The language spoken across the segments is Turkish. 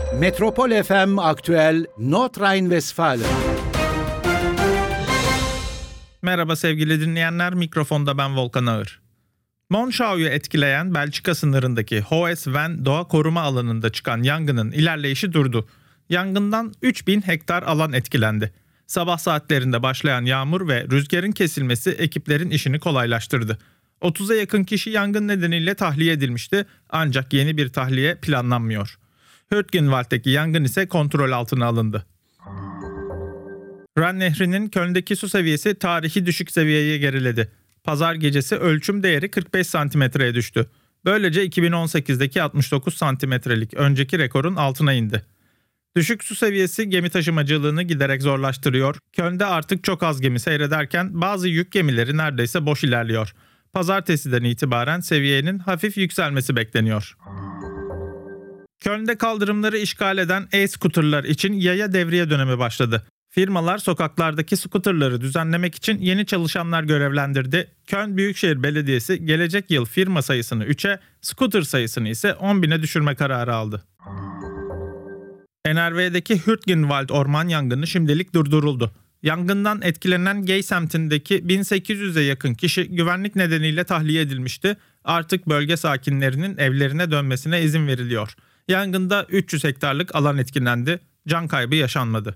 Metropol FM Aktüel Nordrhein-Westfalen. Merhaba sevgili dinleyenler, mikrofonda ben Volkan Ağır. Monschau'yu etkileyen Belçika sınırındaki Hoes-Ven doğa koruma alanında çıkan yangının ilerleyişi durdu. Yangından 3000 hektar alan etkilendi. Sabah saatlerinde başlayan yağmur ve rüzgarın kesilmesi ekiplerin işini kolaylaştırdı. 30'a yakın kişi yangın nedeniyle tahliye edilmişti, ancak yeni bir tahliye planlanmıyor. Hürtgenwald'deki yangın ise kontrol altına alındı. Ren Nehri'nin Köln'deki su seviyesi tarihi düşük seviyeye geriledi. Pazar gecesi ölçüm değeri 45 santimetreye düştü. Böylece 2018'deki 69 santimetrelik önceki rekorun altına indi. Düşük su seviyesi gemi taşımacılığını giderek zorlaştırıyor. Köln'de artık çok az gemi seyrederken bazı yük gemileri neredeyse boş ilerliyor. Pazartesiden itibaren seviyenin hafif yükselmesi bekleniyor. Köln'de kaldırımları işgal eden e-scooterlar için yaya devriye dönemi başladı. Firmalar sokaklardaki scooterları düzenlemek için yeni çalışanlar görevlendirdi. Köln Büyükşehir Belediyesi gelecek yıl firma sayısını 3'e, scooter sayısını ise 10.000'e düşürme kararı aldı. NRW'deki Hürtgenwald orman yangını şimdilik durduruldu. Yangından etkilenen Gey semtindeki 1800'e yakın kişi güvenlik nedeniyle tahliye edilmişti. Artık bölge sakinlerinin evlerine dönmesine izin veriliyor. Yangında 300 hektarlık alan etkilendi. Can kaybı yaşanmadı.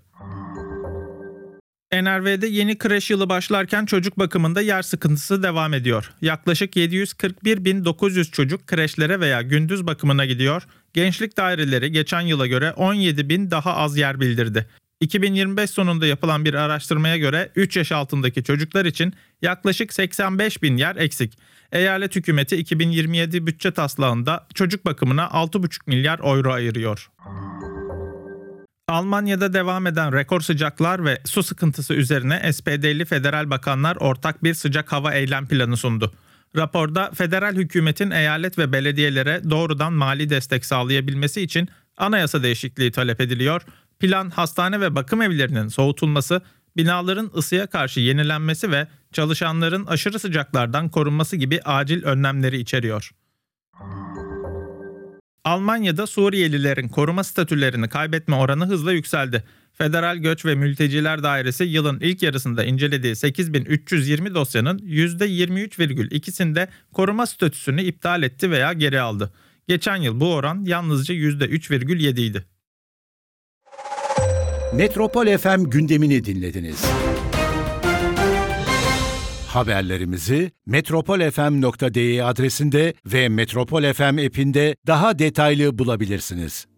NRW'de yeni kreş yılı başlarken çocuk bakımında yer sıkıntısı devam ediyor. Yaklaşık 741.900 çocuk kreşlere veya gündüz bakımına gidiyor. Gençlik daireleri geçen yıla göre 17.000 daha az yer bildirdi. 2025 sonunda yapılan bir araştırmaya göre 3 yaş altındaki çocuklar için yaklaşık 85.000 yer eksik. Eyalet hükümeti 2027 bütçe taslağında çocuk bakımına 6,5 milyar euro ayırıyor. Almanya'da devam eden rekor sıcaklar ve su sıkıntısı üzerine SPD'li federal bakanlar ortak bir sıcak hava eylem planı sundu. Raporda federal hükümetin eyalet ve belediyelere doğrudan mali destek sağlayabilmesi için anayasa değişikliği talep ediliyor. Plan hastane ve bakım evlerinin soğutulması, binaların ısıya karşı yenilenmesi ve çalışanların aşırı sıcaklardan korunması gibi acil önlemleri içeriyor. Almanya'da Suriyelilerin koruma statülerini kaybetme oranı hızla yükseldi. Federal Göç ve Mülteciler Dairesi yılın ilk yarısında incelediği 8.320 dosyanın %23,2'sinde koruma statüsünü iptal etti veya geri aldı. Geçen yıl bu oran yalnızca %3,7 idi. Metropol FM gündemini dinlediniz. Haberlerimizi metropolfm.de adresinde ve Metropol FM app'inde daha detaylı bulabilirsiniz.